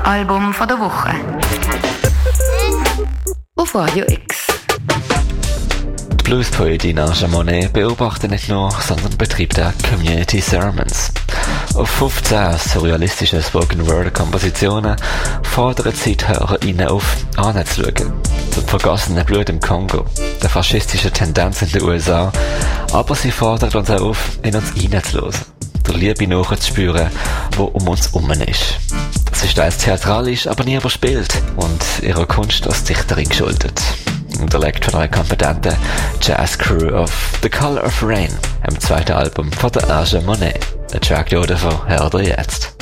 Album von der Woche. Auf Radio X. Die Bluespoetin Aja Monet beobachtet nicht nur, sondern betreibt auch Community Sermons. Auf 15 surrealistische Spoken-Word-Kompositionen fordert sie die HörerInnen auf, anzuschauen. Das vergossene Blut im Kongo, der faschistischen Tendenz in den USA, aber sie fordert uns auch auf, in uns hineinzuhören, der Liebe nachzuspüren, die um uns herum ist. Das ist teils theatralisch, aber nie überspielt und ihrer Kunst als Dichterin geschuldet. Unterlegt von einer kompetenten Jazz-Crew auf The Color of Rain, dem zweiten Album von der Aja Monet. Der Track davon hört ihr jetzt.